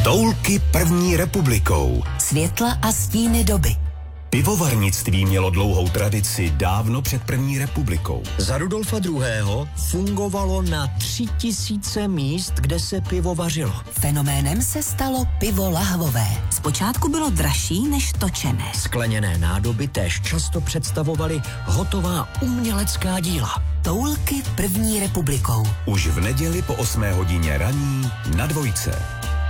Toulky první republikou. Světla a stíny doby. Pivovarnictví mělo dlouhou tradici dávno před první republikou. Za Rudolfa II. Fungovalo na 3000 míst, kde se pivo vařilo. Fenoménem se stalo pivo lahvové. Zpočátku bylo dražší než točené. Skleněné nádoby též často představovaly hotová umělecká díla. Toulky první republikou. Už v neděli po 8 hodině raní na Dvojce.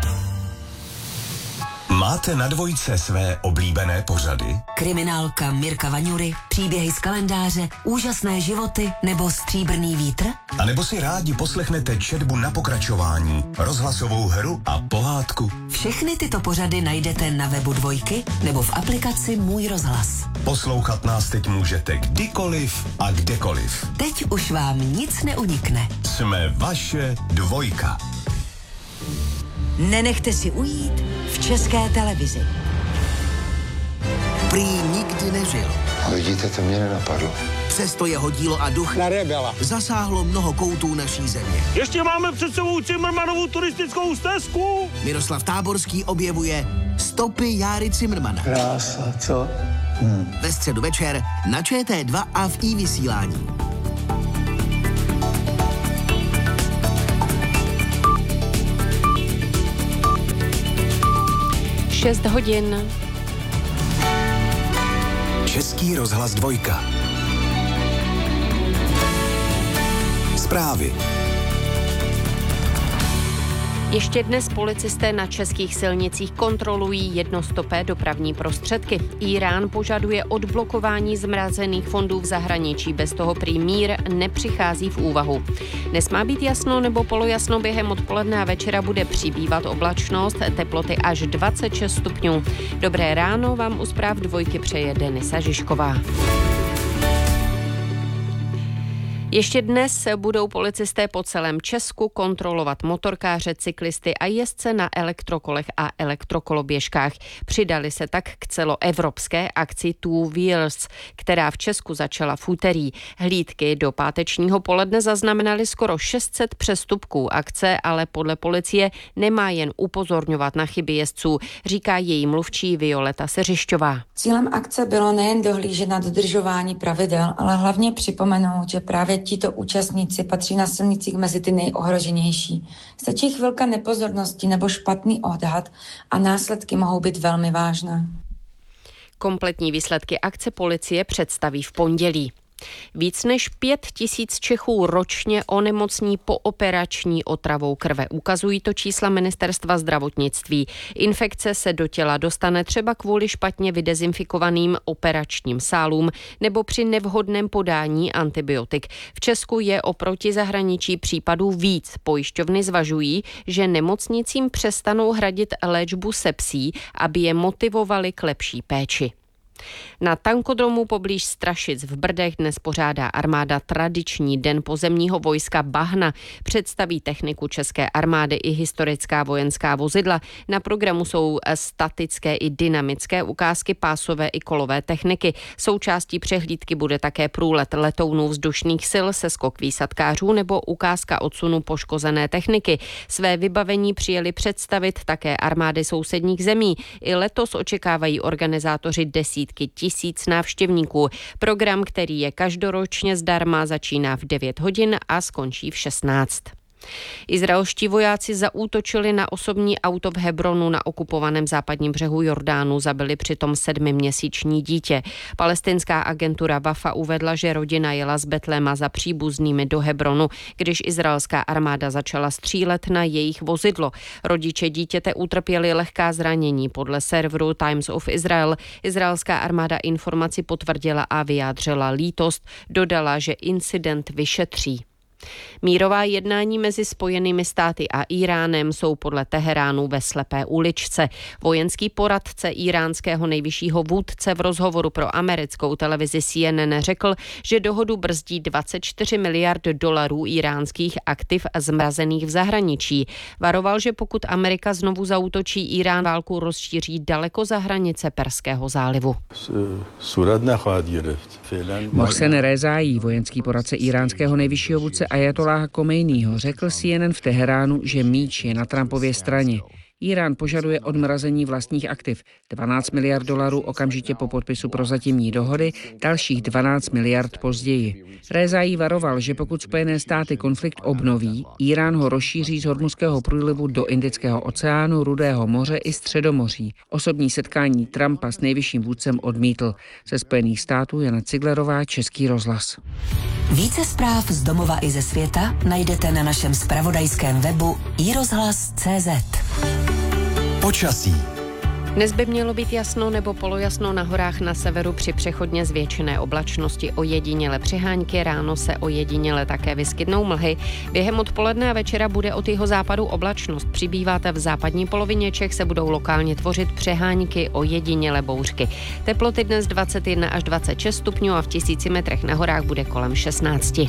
Máte na Dvojce své oblíbené pořady? Kriminálka Mirka Vaňury, příběhy z kalendáře, úžasné životy nebo stříbrný vítr? A nebo si rádi poslechnete četbu na pokračování, rozhlasovou hru a pohádku? Všechny tyto pořady najdete na webu Dvojky nebo v aplikaci Můj rozhlas. Poslouchat nás teď můžete kdykoliv a kdekoliv. Teď už vám nic neunikne. Jsme vaše Dvojka. Nenechte si ujít v České televizi. Prý nikdy nežil. A vidíte, to mě nenapadlo. Přesto jeho dílo a duch zasáhlo mnoho koutů naší země. Ještě máme před sebou Cimrmanovu turistickou stezku. Miroslav Táborský objevuje stopy Járy Cimrmana. Krása, co? Ve středu večer na ČT2 a v iVysílání. 6 hodin. Český rozhlas Dvojka. Zprávy. Ještě dnes policisté na českých silnicích kontrolují jednostopé dopravní prostředky. Írán požaduje odblokování zmrazených fondů v zahraničí, bez toho prý mír nepřichází v úvahu. Dnes má být jasno nebo polojasno, během odpoledne a večera bude přibývat oblačnost, teploty až 26 stupňů. Dobré ráno vám u zpráv Dvojky přeje Denisa Žižková. Ještě dnes budou policisté po celém Česku kontrolovat motorkáře, cyklisty a jezdce na elektrokolech a elektrokoloběžkách. Přidali se tak k celoevropské akci Two Wheels, která v Česku začala v úterý. Hlídky do pátečního poledne zaznamenaly skoro 600 přestupků. Akce ale podle policie nemá jen upozorňovat na chyby jezdců, říká její mluvčí Violeta Seřišťová. Cílem akce bylo nejen dohlížet na dodržování pravidel, ale hlavně připomenout, že právě tito účastníci patří na silnicích mezi ty nejohroženější. Stačí chvilka nepozornosti nebo špatný odhad a následky mohou být velmi vážné. Kompletní výsledky akce policie představí v pondělí. Víc než 5 000 Čechů ročně onemocní pooperační otravou krve. Ukazují to čísla ministerstva zdravotnictví. Infekce se do těla dostane třeba kvůli špatně vydezinfikovaným operačním sálům nebo při nevhodném podání antibiotik. V Česku je oproti zahraničí případů víc. Pojišťovny zvažují, že nemocnicím přestanou hradit léčbu sepsí, aby je motivovali k lepší péči. Na tankodromu poblíž Strašic v Brdech dnes pořádá armáda tradiční den pozemního vojska Bahna. Představí techniku české armády i historická vojenská vozidla. Na programu jsou statické i dynamické ukázky pásové i kolové techniky. Součástí přehlídky bude také průlet letounů vzdušných sil, seskok výsadkářů nebo ukázka odsunu poškozené techniky. Své vybavení přijeli představit také armády sousedních zemí. I letos očekávají organizátoři desítky tisíc návštěvníků. Program, který je každoročně zdarma, začíná v 9 hodin a skončí v 16. Izraelští vojáci zaútočili na osobní auto v Hebronu na okupovaném západním břehu Jordánu, zabili přitom 7měsíční dítě. Palestinská agentura Wafa uvedla, že rodina jela z Betléma za příbuznými do Hebronu, když izraelská armáda začala střílet na jejich vozidlo. Rodiče dítěte utrpěli lehká zranění. Podle serveru Times of Israel izraelská armáda informaci potvrdila a vyjádřila lítost. Dodala, že incident vyšetří. Mírová jednání mezi Spojenými státy a Íránem jsou podle Teheránu ve slepé uličce. Vojenský poradce íránského nejvyššího vůdce v rozhovoru pro americkou televizi CNN řekl, že dohodu brzdí 24 miliard dolarů íránských aktiv zmrazených v zahraničí. Varoval, že pokud Amerika znovu zaútočí, Írán válku rozšíří daleko za hranice Perského zálivu. Mohsen Rezaí, vojenský poradce íránského nejvyššího vůdce Ajatoláha Komejního, řekl CNN v Teheránu, že míč je na Trumpově straně. Irán požaduje odmrazení vlastních aktiv. 12 miliard dolarů okamžitě po podpisu prozatímní dohody, dalších 12 miliard později. Rézaí varoval, že pokud Spojené státy konflikt obnoví, Irán ho rozšíří z Hormuzského průlivu do Indického oceánu, Rudého moře i Středomoří. Osobní setkání Trumpa s nejvyšším vůdcem odmítl. Ze Spojených států Jana Ciglerová, Český rozhlas. Více zpráv z domova i ze světa najdete na našem zpravodajském webu iRozhlas.cz. Počasí. Dnes by mělo být jasno nebo polojasno na horách na severu při přechodně zvětšené oblačnosti, ojediněle přehánky, ráno se ojediněle také vyskytnou mlhy. Během odpoledne a večera bude od jihozápadu oblačnost. Přibýváte v západní polovině Čech, se budou lokálně tvořit přehánky, ojediněle bouřky. Teploty dnes 21 až 26 stupňů a v 1000 metrech na horách bude kolem 16.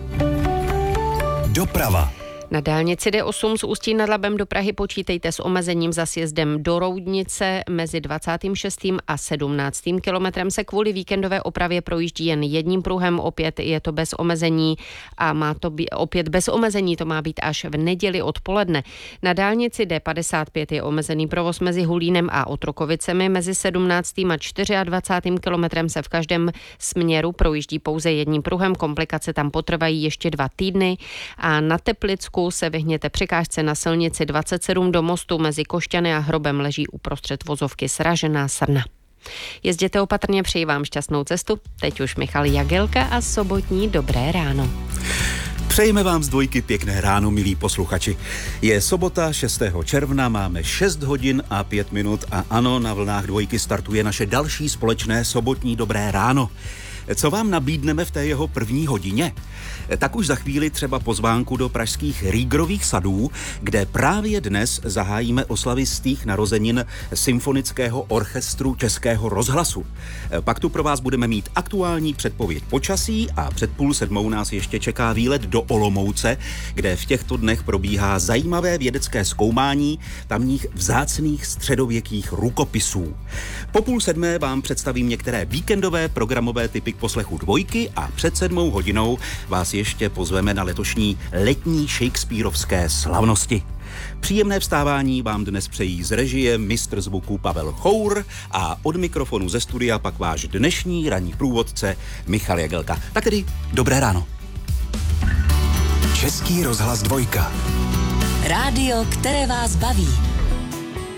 Doprava. Na dálnici D8 z Ústí nad Labem do Prahy počítejte s omezením za sjezdem do Roudnice. Mezi 26. a 17. kilometrem se kvůli víkendové opravě projíždí jen jedním pruhem. Opět je to bez omezení a má to být opět bez omezení, to má být až v neděli odpoledne. Na dálnici D55 je omezený provoz mezi Hulínem a Otrokovicemi. Mezi 17. a 24. kilometrem se v každém směru projíždí pouze jedním pruhem. Komplikace tam potrvají ještě 2 týdny a na Teplicku se vyhněte překážce na silnici 27 do mostu mezi Košťany a Hrobem, leží uprostřed vozovky sražená srna. Jezděte opatrně, přeji vám šťastnou cestu. Teď už Michal Jagelka a sobotní Dobré ráno. Přejeme vám z Dvojky pěkné ráno, milí posluchači. Je sobota 6. června, máme 6 hodin a 5 minut a ano, na vlnách Dvojky startuje naše další společné sobotní Dobré ráno. Co vám nabídneme v té jeho první hodině? Tak už za chvíli třeba pozvánku do pražských Rýgrových sadů, kde právě dnes zahájíme oslavy stých narozenin Symfonického orchestru Českého rozhlasu. Pak tu pro vás budeme mít aktuální předpověď počasí a před 6:30 nás ještě čeká výlet do Olomouce, kde v těchto dnech probíhá zajímavé vědecké zkoumání tamních vzácných středověkých rukopisů. Po 6:30 vám představím některé víkendové programové typy k poslechu Dvojky a před 7 hodinou vás ještě pozveme na letošní letní shakespearovské slavnosti. Příjemné vstávání vám dnes přejí z režie mistr zvuku Pavel Chour a od mikrofonu ze studia pak váš dnešní ranní průvodce Michal Jagelka. Tak tedy dobré ráno. Český rozhlas Dvojka. Rádio, které vás baví.